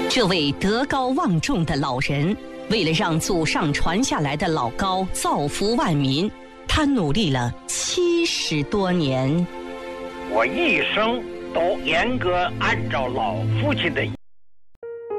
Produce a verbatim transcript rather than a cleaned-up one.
这位德高望重的老人，为了让祖上传下来的老高造福万民，他努力了七十多年。 我一生都严格按照老父亲的